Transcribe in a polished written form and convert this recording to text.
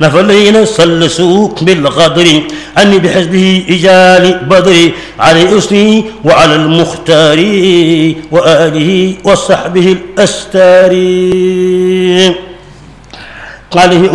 نفى الذين سلسوا بالغدر عني بحزبه إجال بدر على أسني وعلى المختار وآله وصحبه الأستار. قال